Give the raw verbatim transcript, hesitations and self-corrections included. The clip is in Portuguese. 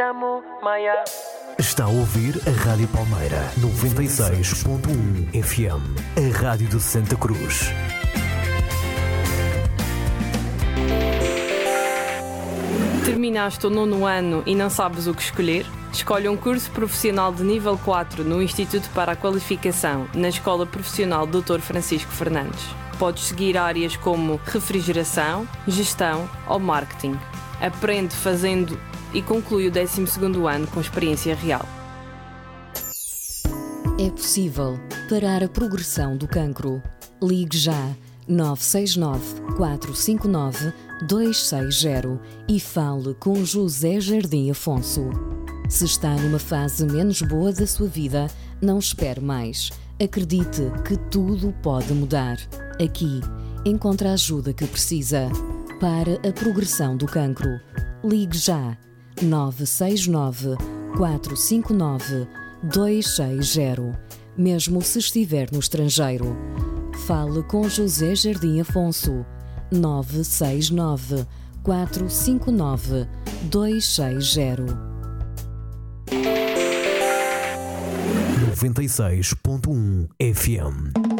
Está a ouvir a Rádio Palmeira noventa e seis ponto um F M, a rádio de Santa Cruz. Terminaste o nono ano e não sabes o que escolher? Escolhe um curso profissional de nível quatro no Instituto para a Qualificação, na Escola Profissional doutor Francisco Fernandes. Podes seguir áreas como refrigeração, gestão ou marketing. Aprende fazendo e conclui o décimo segundo ano com experiência real. É possível parar a progressão do cancro. Ligue já nove seis nove, quatro cinco nove, dois seis zero e fale com José Jardim Afonso. Se está numa fase menos boa da sua vida, não espere mais. Acredite que tudo pode mudar. Aqui, encontra a ajuda que precisa. Para a progressão do cancro, ligue já nove seis nove, quatro cinco nove, dois seis zero. Mesmo se estiver no estrangeiro, fale com José Jardim Afonso. nove seis nove, quatro cinco nove, dois seis zero. noventa e seis ponto um F M.